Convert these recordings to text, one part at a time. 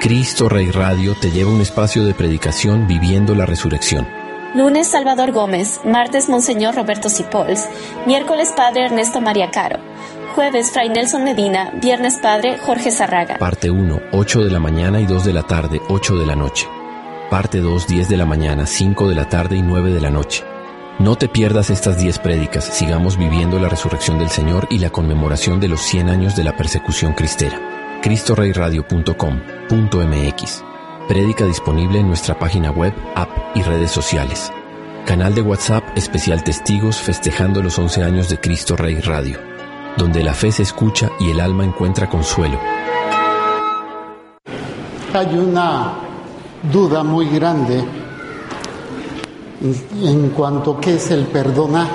Cristo Rey Radio te lleva a un espacio de predicación viviendo la resurrección. Lunes, Salvador Gómez. Martes, Monseñor Roberto Cipols. Miércoles, Padre Ernesto María Caro. Jueves, Fray Nelson Medina. Viernes, Padre Jorge Zarraga. Parte 1, 8 de la mañana y 2 de la tarde, 8 de la noche. Parte 2, 10 de la mañana, 5 de la tarde y 9 de la noche. No te pierdas estas 10 prédicas. Sigamos viviendo la resurrección del Señor y la conmemoración de los 100 años de la persecución cristera. CristoReyRadio.com.mx. Prédica disponible en nuestra página web, app y redes sociales. Canal de WhatsApp especial Testigos festejando los 11 años de Cristo Rey Radio, donde la fe se escucha y el alma encuentra consuelo. Hay una duda muy grande en cuanto a qué es el perdonar.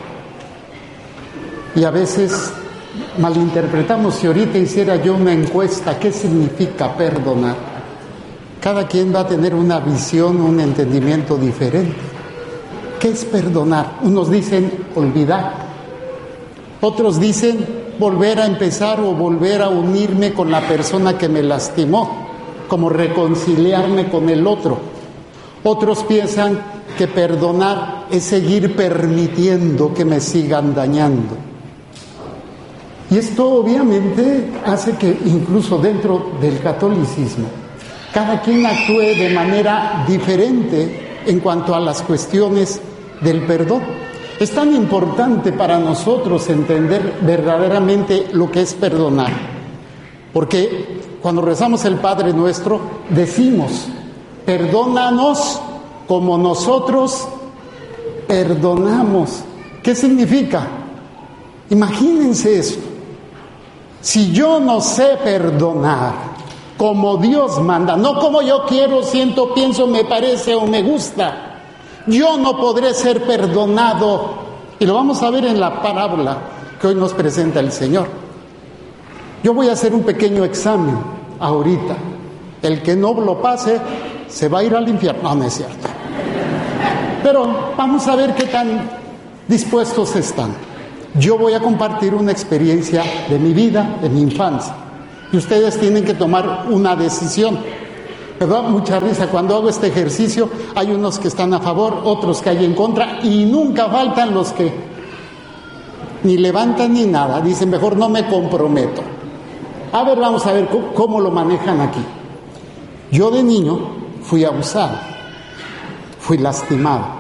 Y a veces malinterpretamos. Si ahorita hiciera yo una encuesta, ¿qué significa perdonar? Cada quien va a tener una visión, un entendimiento diferente. ¿Qué es perdonar? Unos dicen olvidar, otros dicen volver a empezar o volver a unirme con la persona que me lastimó, como reconciliarme con el otro. Otros piensan que perdonar es seguir permitiendo que me sigan dañando. Y esto obviamente hace que incluso dentro del catolicismo cada quien actúe de manera diferente en cuanto a las cuestiones del perdón. Es tan importante para nosotros entender verdaderamente lo que es perdonar, porque cuando rezamos el Padre Nuestro decimos: perdónanos como nosotros perdonamos. ¿Qué significa? Imagínense eso. Si yo no sé perdonar como Dios manda, no como yo quiero, siento, pienso, me parece o me gusta, yo no podré ser perdonado. Y lo vamos a ver en la parábola que hoy nos presenta el Señor. Yo voy a hacer un pequeño examen ahorita. El que no lo pase se va a ir al infierno. No, no es cierto. Pero vamos a ver qué tan dispuestos están. Yo voy a compartir una experiencia de mi vida, de mi infancia. Y ustedes tienen que tomar una decisión. Me da mucha risa cuando hago este ejercicio. Hay unos que están a favor, otros que hay en contra, y nunca faltan los que ni levantan ni nada. Dicen, mejor no me comprometo. A ver, vamos a ver cómo lo manejan aquí. Yo de niño fui abusado, fui lastimado.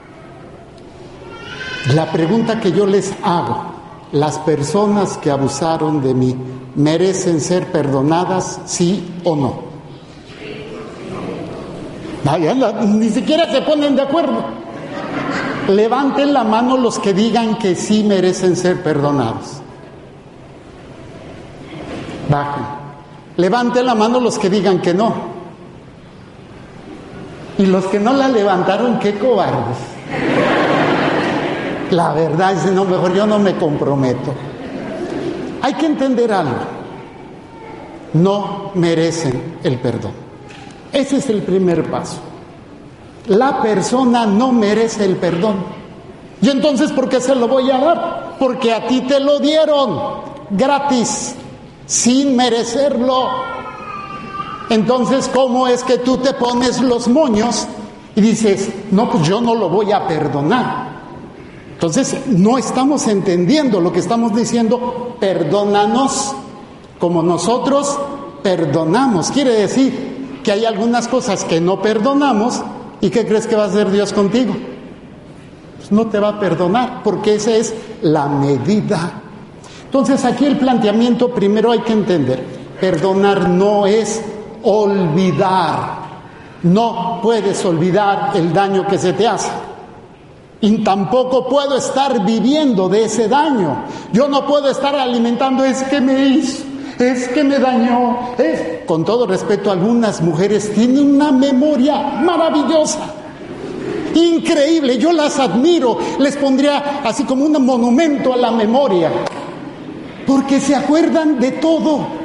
La pregunta que yo les hago: ¿las personas que abusaron de mí merecen ser perdonadas, sí o no? Vaya, ni siquiera se ponen de acuerdo. Levanten la mano los que digan que sí merecen ser perdonados. Bajen. Levanten la mano los que digan que no. Y los que no la levantaron, qué cobardes. La verdad es, no, mejor yo no me comprometo. Hay que entender algo: no merecen el perdón. Ese es el primer paso. La persona no merece el perdón. Y entonces, ¿por qué se lo voy a dar? Porque a ti te lo dieron gratis, sin merecerlo. Entonces, ¿cómo es que tú te pones los moños y dices, no, pues yo no lo voy a perdonar? Entonces, no estamos entendiendo lo que estamos diciendo. Perdónanos como nosotros perdonamos. Quiere decir que hay algunas cosas que no perdonamos. ¿Y qué crees que va a hacer Dios contigo? Pues no te va a perdonar, porque esa es la medida. Entonces, aquí el planteamiento primero hay que entender: perdonar no es olvidar. No puedes olvidar el daño que se te hace. Y tampoco puedo estar viviendo de ese daño. Yo no puedo estar alimentando, es que me hizo, es que me dañó. Con todo respeto, algunas mujeres tienen una memoria maravillosa, increíble. Yo las admiro, les pondría así como un monumento a la memoria, porque se acuerdan de todo.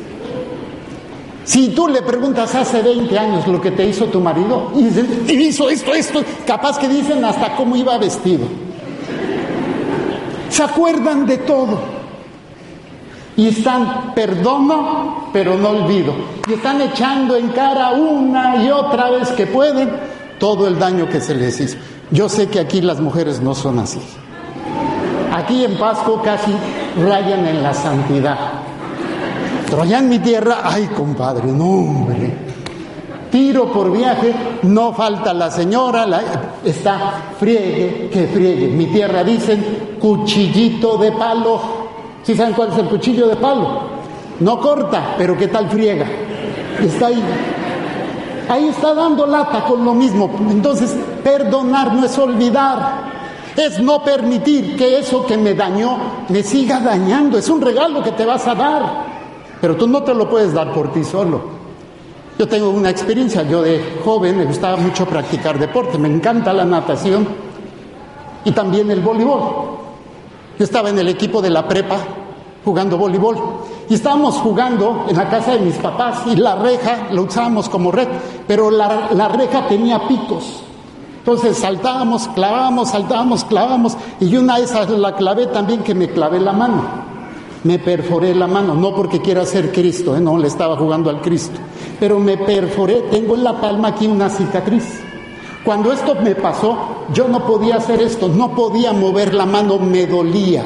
Si tú le preguntas hace 20 años lo que te hizo tu marido, y dicen, hizo esto, capaz que dicen hasta cómo iba vestido. Se acuerdan de todo. Y están, perdono, pero no olvido. Y están echando en cara una y otra vez que pueden todo el daño que se les hizo. Yo sé que aquí las mujeres no son así. Aquí en Pasco casi rayan en la santidad. Pero allá en mi tierra, ay compadre, no hombre. Tiro por viaje, no falta la señora, está friegue, que friegue. Mi tierra dicen cuchillito de palo. ¿Sí saben cuál es el cuchillo de palo? No corta, pero ¿qué tal friega? Está ahí. Ahí está dando lata con lo mismo. Entonces, perdonar no es olvidar. Es no permitir que eso que me dañó me siga dañando. Es un regalo que te vas a dar. Pero tú no te lo puedes dar por ti solo. Yo tengo una experiencia. Yo de joven me gustaba mucho practicar deporte. Me encanta la natación y también el voleibol. Yo estaba en el equipo de la prepa jugando voleibol. Y estábamos jugando en la casa de mis papás y la reja la usábamos como red, pero la reja tenía picos. Entonces saltábamos, clavábamos, y una de esas la clavé también, que me clavé la mano. Me perforé la mano, no porque quiera ser Cristo, no, le estaba jugando al Cristo, pero me perforé, tengo en la palma aquí una cicatriz. Cuando esto me pasó, yo no podía hacer esto, no podía mover la mano, me dolía.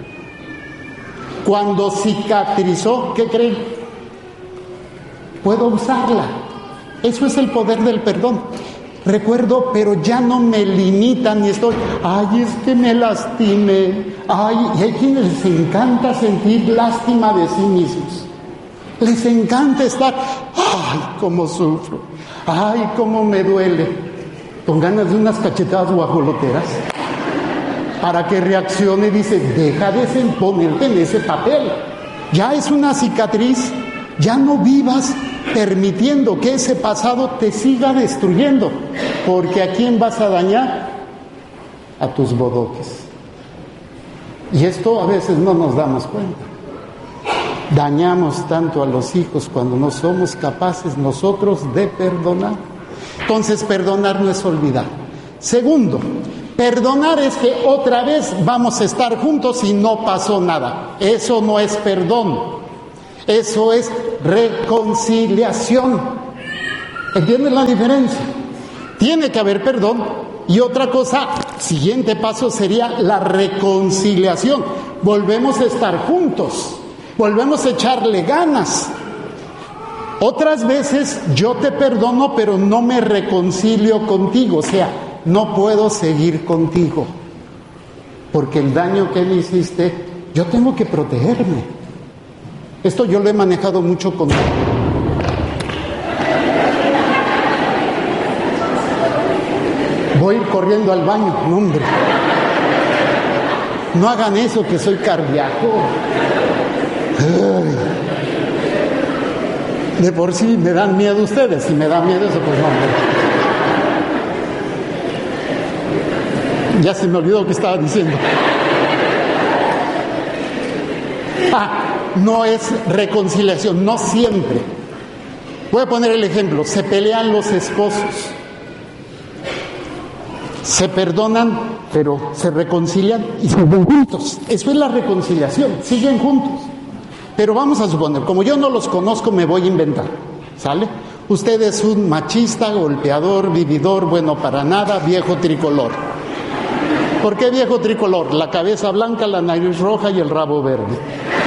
Cuando cicatrizó, ¿qué creen? Puedo usarla. Eso es el poder del perdón. Recuerdo, pero ya no me limitan y estoy, ay, es que me lastimé. Ay, y hay quienes les encanta sentir lástima de sí mismos. Les encanta estar, ay, cómo sufro. Ay, cómo me duele. Con ganas de unas cachetadas guajoloteras. Para que reaccione y dice, deja de ponerte en ese papel. Ya es una cicatriz, ya no vivas permitiendo que ese pasado te siga destruyendo, porque ¿a quién vas a dañar? A tus bodoques. Y esto a veces no nos damos cuenta. Dañamos tanto a los hijos cuando no somos capaces nosotros de perdonar. Entonces, perdonar no es olvidar. Segundo, perdonar es que otra vez vamos a estar juntos y no pasó nada. Eso no es perdón. Eso es reconciliación. ¿Entienden la diferencia? Tiene que haber perdón. Y otra cosa, siguiente paso sería la reconciliación. Volvemos a estar juntos. Volvemos a echarle ganas. Otras veces yo te perdono, pero no me reconcilio contigo. O sea, no puedo seguir contigo, porque el daño que me hiciste, yo tengo que protegerme. Esto yo lo he manejado mucho con... Voy corriendo al baño, no, hombre. No hagan eso, que soy cardíaco. Ay. De por sí me dan miedo ustedes, si me da miedo eso, pues no, hombre. Ya se me olvidó lo que estaba diciendo. No es reconciliación, no siempre. Voy a poner el ejemplo. Se pelean los esposos. Se perdonan, pero se reconcilian y siguen juntos. Eso es la reconciliación, siguen juntos. Pero vamos a suponer, como yo no los conozco, me voy a inventar. ¿Sale? Usted es un machista, golpeador, vividor, bueno para nada, viejo tricolor. ¿Por qué viejo tricolor? La cabeza blanca, la nariz roja y el rabo verde.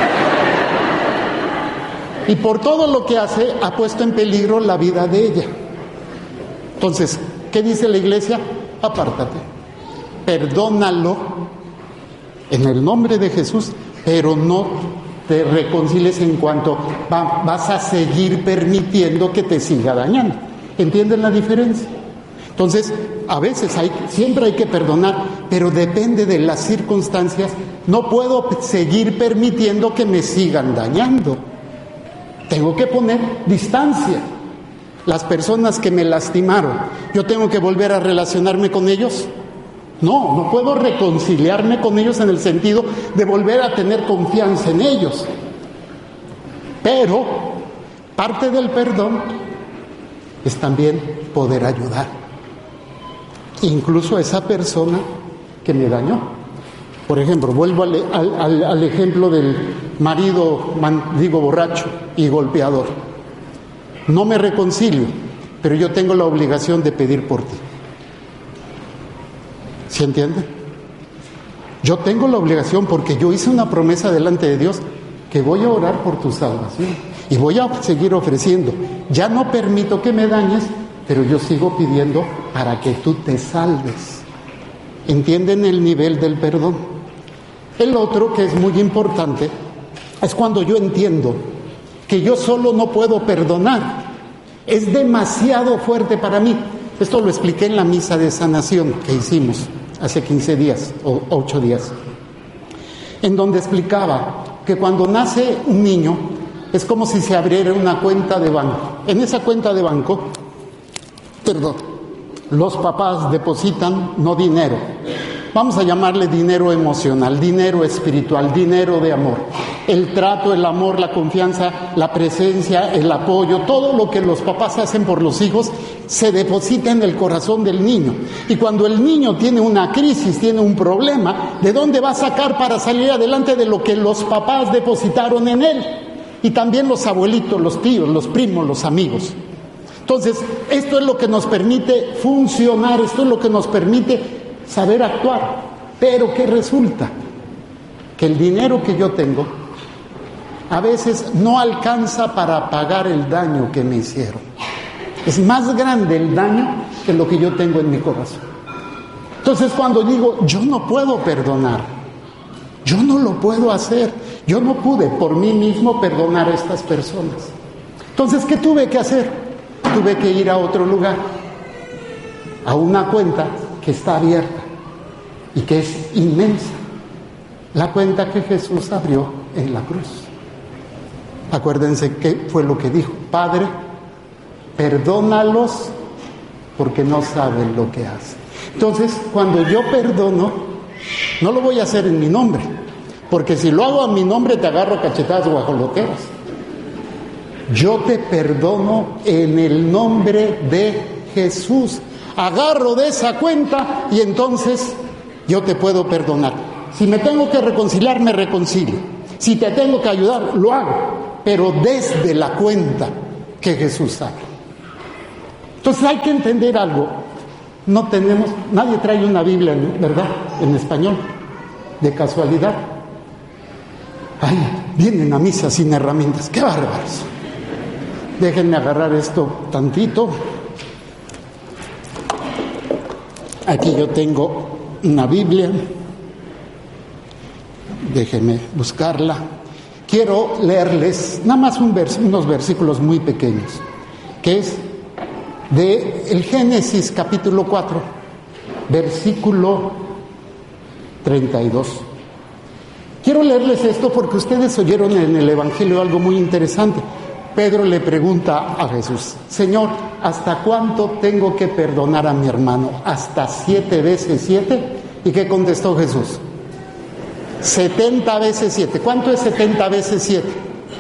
Y por todo lo que hace, ha puesto en peligro la vida de ella. Entonces, ¿qué dice la iglesia? Apártate. Perdónalo en el nombre de Jesús, pero no te reconcilies en cuanto vas a seguir permitiendo que te siga dañando. ¿Entienden la diferencia? Entonces, a veces siempre hay que perdonar, pero depende de las circunstancias. No puedo seguir permitiendo que me sigan dañando. Tengo que poner distancia. Las personas que me lastimaron, ¿yo tengo que volver a relacionarme con ellos? No puedo reconciliarme con ellos en el sentido de volver a tener confianza en ellos. Pero parte del perdón es también poder ayudar, incluso a esa persona que me dañó. Por ejemplo, vuelvo al ejemplo del marido, borracho y golpeador. No me reconcilio, pero yo tengo la obligación de pedir por ti. ¿Sí entiende? Yo tengo la obligación porque yo hice una promesa delante de Dios que voy a orar por tu salvación y voy a seguir ofreciendo. Ya no permito que me dañes, pero yo sigo pidiendo para que tú te salves. ¿Entienden el nivel del perdón? El otro, que es muy importante, es cuando yo entiendo que yo solo no puedo perdonar. Es demasiado fuerte para mí. Esto lo expliqué en la misa de sanación que hicimos hace 15 días o 8 días, en donde explicaba que cuando nace un niño es como si se abriera una cuenta de banco. En esa cuenta de banco, los papás depositan no dinero, vamos a llamarle dinero emocional, dinero espiritual, dinero de amor. El trato, el amor, la confianza, la presencia, el apoyo, todo lo que los papás hacen por los hijos se deposita en el corazón del niño. Y cuando el niño tiene una crisis, tiene un problema, ¿de dónde va a sacar para salir adelante? De lo que los papás depositaron en él. Y también los abuelitos, los tíos, los primos, los amigos. Entonces, esto es lo que nos permite funcionar, esto es lo que nos permite saber actuar. Pero ¿qué resulta? Que el dinero que yo tengo a veces no alcanza para pagar el daño que me hicieron. Es más grande el daño que lo que yo tengo en mi corazón. Entonces, cuando digo, yo no puedo perdonar, yo no lo puedo hacer, yo no pude por mí mismo perdonar a estas personas. Entonces, ¿qué tuve que hacer? Tuve que ir a otro lugar, a una cuenta que está abierta y que es inmensa, la cuenta que Jesús abrió en la cruz. Acuérdense qué fue lo que dijo: Padre, perdónalos porque no saben lo que hacen. Entonces, cuando yo perdono, no lo voy a hacer en mi nombre, porque si lo hago a mi nombre te agarro cachetadas guajoloteras. Yo te perdono en el nombre de Jesús. Agarro de esa cuenta y entonces yo te puedo perdonar. Si me tengo que reconciliar, me reconcilio. Si te tengo que ayudar, lo hago, pero desde la cuenta que Jesús abre. Entonces hay que entender algo. Nadie trae una Biblia, ¿verdad?, en español, de casualidad. Ay, vienen a misa sin herramientas, qué bárbaros. Déjenme agarrar esto tantito. Aquí yo tengo una Biblia. Déjenme buscarla. Quiero leerles nada más unos versículos muy pequeños, que es de el Génesis capítulo 4, versículo 32. Quiero leerles esto porque ustedes oyeron en el Evangelio algo muy interesante. Pedro le pregunta a Jesús: Señor, ¿hasta cuánto tengo que perdonar a mi hermano? ¿Hasta 7 veces 7? ¿Y qué contestó Jesús? 70 veces 7. ¿Cuánto es 70 veces 7?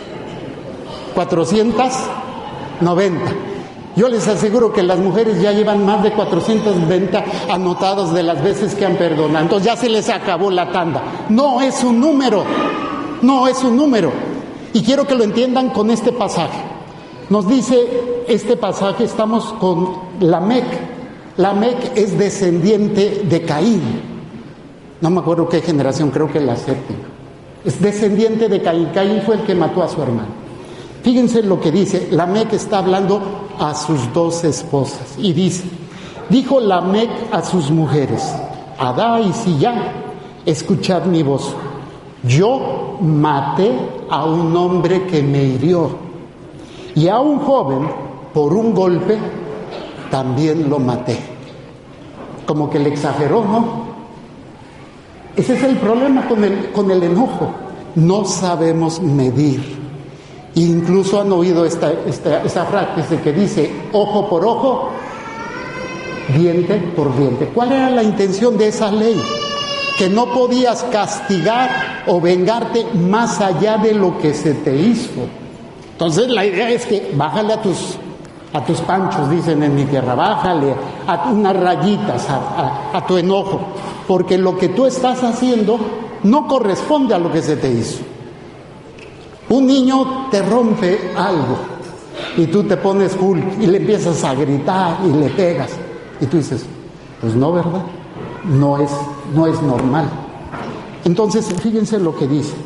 490. Yo les aseguro que las mujeres ya llevan más de 490 anotados de las veces que han perdonado. Entonces ya se les acabó la tanda. No es un número. No es un número. Y quiero que lo entiendan con este pasaje. Nos dice este pasaje, estamos con Lamec. Lamec es descendiente de Caín. No me acuerdo qué generación, creo que la 7ª. Es descendiente de Caín. Caín fue el que mató a su hermano. Fíjense lo que dice. Lamec está hablando a sus 2 esposas. Y dice: dijo Lamec a sus mujeres: Adá y Sillá, escuchad mi voz. Yo maté a un hombre que me hirió, y a un joven, por un golpe, también lo maté. Como que le exageró, ¿no? Ese es el problema con el enojo. No sabemos medir. Incluso han oído esa frase que dice: ojo por ojo, diente por diente. ¿Cuál era la intención de esa ley? Que no podías castigar o vengarte más allá de lo que se te hizo. Entonces la idea es que bájale a tus a tus panchos, dicen en mi tierra, bájale a unas rayitas a tu enojo, porque lo que tú estás haciendo no corresponde a lo que se te hizo. Un niño te rompe algo y tú te pones Hulk y le empiezas a gritar y le pegas y tú dices, pues no, ¿verdad? No es normal. Entonces, fíjense lo que dice.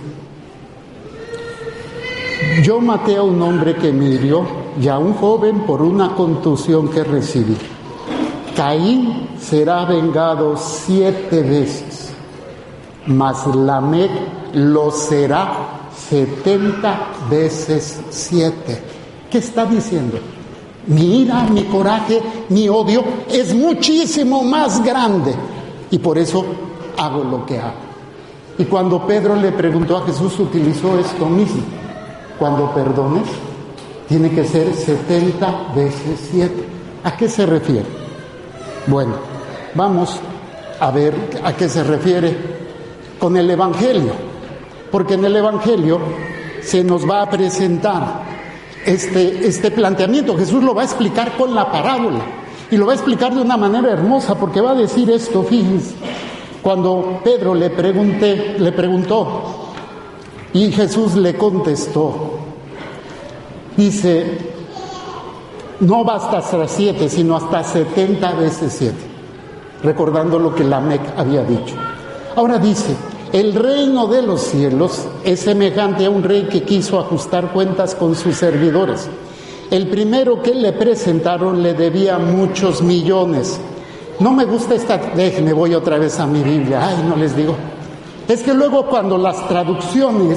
Yo maté a un hombre que me hirió y a un joven por una contusión que recibí. Caín será vengado 7 veces, mas Lamec lo será 70 veces 7. ¿Qué está diciendo? Mi ira, mi coraje, mi odio es muchísimo más grande y por eso hago lo que hago. Y cuando Pedro le preguntó a Jesús, utilizó esto mismo. Cuando perdones, tiene que ser 70 veces 7. ¿A qué se refiere? Bueno, vamos a ver a qué se refiere con el Evangelio, porque en el Evangelio se nos va a presentar este planteamiento. Jesús lo va a explicar con la parábola y lo va a explicar de una manera hermosa, porque va a decir esto, fíjense. Cuando Pedro le preguntó y Jesús le contestó, dice, no basta hasta 7, sino hasta 70 veces 7, recordando lo que Lamec había dicho. Ahora dice, el reino de los cielos es semejante a un rey que quiso ajustar cuentas con sus servidores. El primero que le presentaron le debía muchos millones. No me gusta déjenme, voy otra vez a mi Biblia, no les digo. Es que luego cuando las traducciones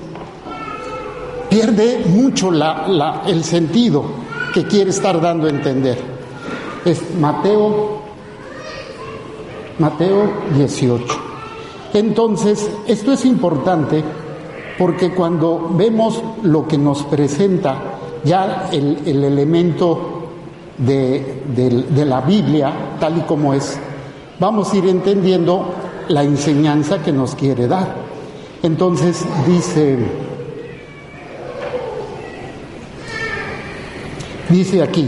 pierde mucho el sentido que quiere estar dando a entender. Es Mateo 18. Entonces, esto es importante porque cuando vemos lo que nos presenta ya el elemento de la Biblia, tal y como es, vamos a ir entendiendo la enseñanza que nos quiere dar. Entonces dice aquí,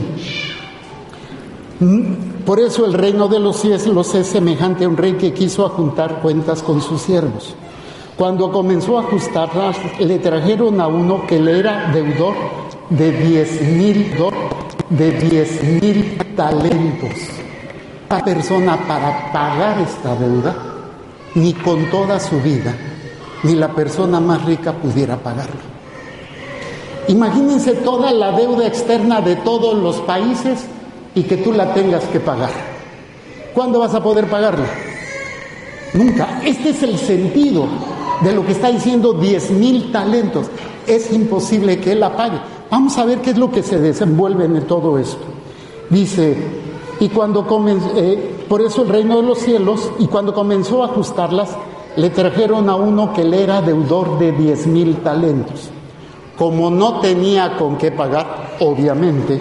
por eso el reino de los cielos es semejante a un rey que quiso ajustar cuentas con sus siervos. Cuando comenzó a ajustarlas, le trajeron a uno que le era deudor de 10,000 talentos. La persona para pagar esta deuda, ni con toda su vida, ni la persona más rica pudiera pagarla. Imagínense toda la deuda externa de todos los países y que tú la tengas que pagar. ¿Cuándo vas a poder pagarla? Nunca. Este es el sentido de lo que está diciendo 10,000 talentos. Es imposible que él la pague. Vamos a ver qué es lo que se desenvuelve en todo esto. Dice, y cuando por eso el reino de los cielos, y cuando comenzó a ajustarlas, le trajeron a uno que le era deudor de 10,000 talentos. Como no tenía con qué pagar, obviamente,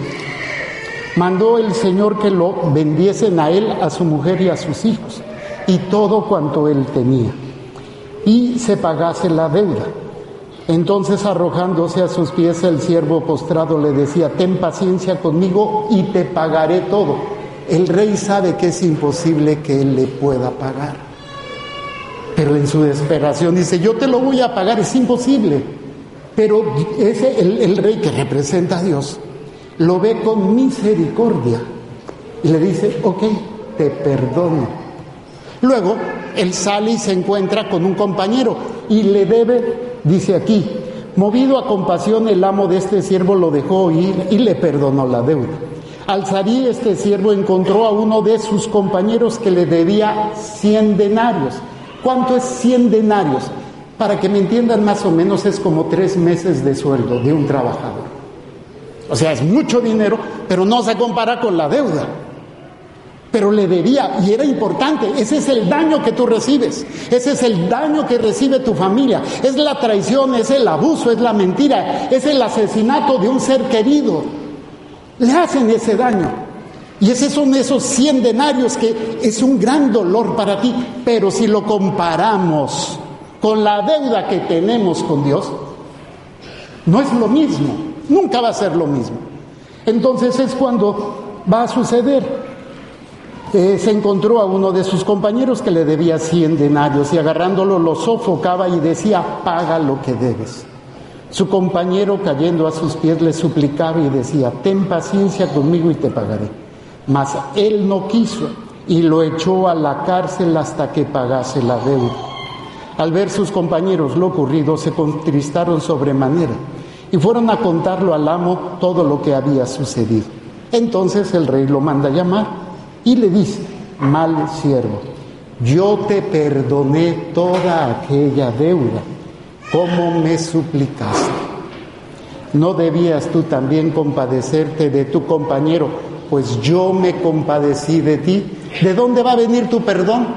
mandó el Señor que lo vendiesen a él, a su mujer y a sus hijos, y todo cuanto él tenía, y se pagase la deuda. Entonces, arrojándose a sus pies, el siervo postrado le decía, ten paciencia conmigo y te pagaré todo. El rey sabe que es imposible que él le pueda pagar, pero en su desesperación dice, yo te lo voy a pagar, es imposible. Pero el rey que representa a Dios lo ve con misericordia y le dice, ok, te perdono. Luego él sale y se encuentra con un compañero y le debe, dice aquí, movido a compasión, el amo de este siervo lo dejó ir y le perdonó la deuda. Al salir este siervo encontró a uno de sus compañeros que le debía 100 denarios. ¿Cuánto es 100 denarios? Para que me entiendan más o menos, es como 3 meses de sueldo de un trabajador. O sea, es mucho dinero, pero no se compara con la deuda. Pero le debía, y era importante. Ese es el daño que tú recibes, ese es el daño que recibe tu familia, es la traición, es el abuso, es la mentira, es el asesinato de un ser querido. Le hacen ese daño, y esos son esos 100 denarios que es un gran dolor para ti. Pero si lo comparamos con la deuda que tenemos con Dios, no es lo mismo, nunca va a ser lo mismo. Entonces es cuando va a suceder. Se encontró a uno de sus compañeros que le debía 100 denarios y agarrándolo lo sofocaba y decía: paga lo que debes. Su compañero, cayendo a sus pies, le suplicaba y decía: ten paciencia conmigo y te pagaré. Mas él no quiso y lo echó a la cárcel hasta que pagase la deuda. Al ver sus compañeros lo ocurrido, se contristaron sobremanera y fueron a contarlo al amo todo lo que había sucedido. Entonces el rey lo manda a llamar y le dice: mal siervo, yo te perdoné toda aquella deuda, como me suplicaste. ¿No debías tú también compadecerte de tu compañero? Pues yo me compadecí de ti. ¿De dónde va a venir tu perdón?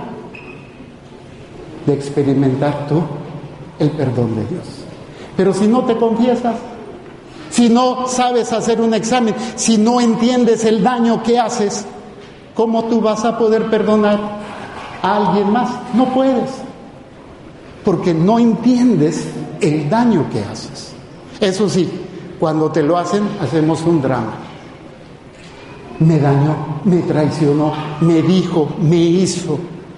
De experimentar tú el perdón de Dios. Pero si no te confiesas, si no sabes hacer un examen, si no entiendes el daño que haces, ¿cómo tú vas a poder perdonar a alguien más? No puedes, porque no entiendes el daño que haces. Eso sí, cuando te lo hacen, hacemos un drama. Me dañó, me traicionó, me dijo, me hizo.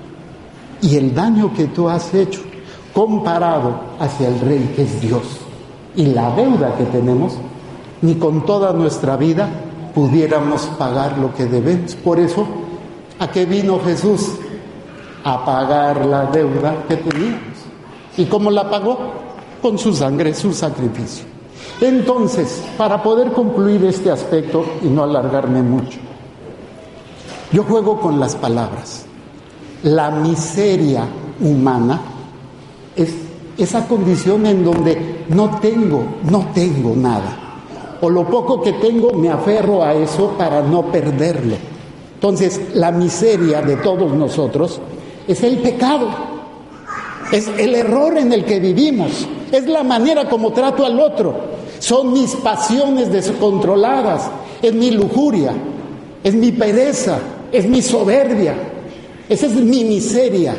Y el daño que tú has hecho, comparado hacia el Rey que es Dios, y la deuda que tenemos, ni con toda nuestra vida pudiéramos pagar lo que debemos. Por eso, ¿a qué vino Jesús? A pagar la deuda que teníamos. ¿Y cómo la pagó? Con su sangre, su sacrificio. Entonces, para poder concluir este aspecto y no alargarme mucho, yo juego con las palabras. La miseria humana es esa condición en donde no tengo nada. O lo poco que tengo me aferro a eso para no perderlo. Entonces, la miseria de todos nosotros es el pecado, es el error en el que vivimos, es la manera como trato al otro, son mis pasiones descontroladas, es mi lujuria, es mi pereza, es mi soberbia, esa es mi miseria.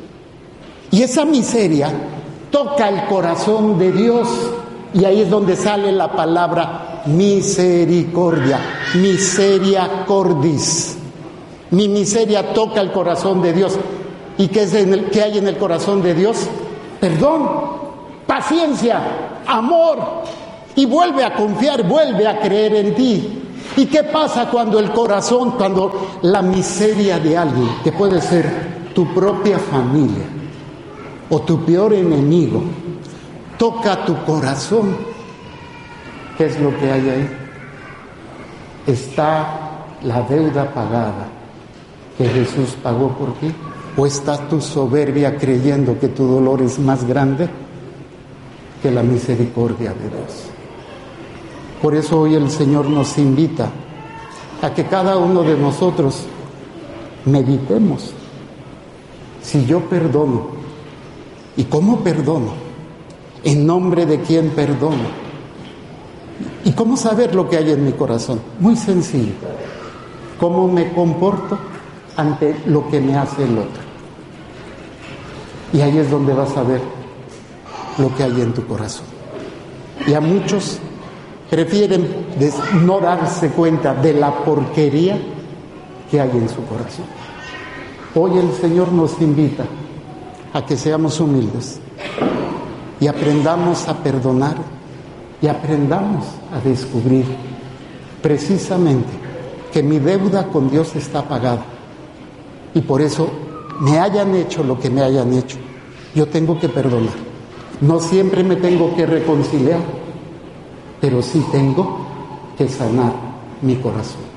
Y esa miseria toca el corazón de Dios, y ahí es donde sale la palabra misericordia, miseria cordis. Mi miseria toca el corazón de Dios. ¿Y qué hay en el corazón de Dios? Perdón, paciencia, amor. Y vuelve a confiar, vuelve a creer en ti. ¿Y qué pasa cuando cuando la miseria de alguien, que puede ser tu propia familia o tu peor enemigo, toca tu corazón? ¿Qué es lo que hay ahí? Está la deuda pagada que Jesús pagó por ti. ¿O está tu soberbia creyendo que tu dolor es más grande que la misericordia de Dios? Por eso hoy el Señor nos invita a que cada uno de nosotros meditemos. Si yo perdono, ¿y cómo perdono? ¿En nombre de quién perdono? ¿Y cómo saber lo que hay en mi corazón? Muy sencillo. ¿Cómo me comporto ante lo que me hace el otro? Y ahí es donde vas a ver lo que hay en tu corazón. Y a muchos prefieren no darse cuenta de la porquería que hay en su corazón. Hoy el Señor nos invita a que seamos humildes y aprendamos a perdonar y aprendamos a descubrir precisamente que mi deuda con Dios está pagada. Y por eso, me hayan hecho lo que me hayan hecho, yo tengo que perdonar. No siempre me tengo que reconciliar, pero sí tengo que sanar mi corazón.